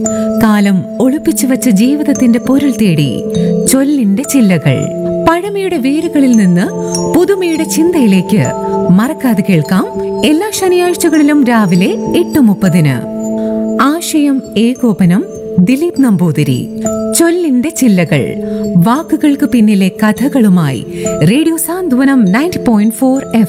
കാലം ഒളിപ്പിച്ചു വച്ച ജീവിതത്തിന്റെ പൊരുൾ തേടി ചൊല്ലിന്റെ ചില്ലകൾ. പഴമയുടെ വേരുകളിൽ നിന്ന് പുതുമയുടെ ചിന്തയിലേക്ക് മറക്കാതെ കേൾക്കാം എല്ലാ ശനിയാഴ്ചകളിലും രാവിലെ 8:30. ആശയം ഏകോപനം ദിലീപ് നമ്പൂതിരി. ചൊല്ലിന്റെ ചില്ലകൾ, വാക്കുകൾക്ക് പിന്നിലെ കഥകളുമായി റേഡിയോ സാന്ത്വനം 90.4 FM.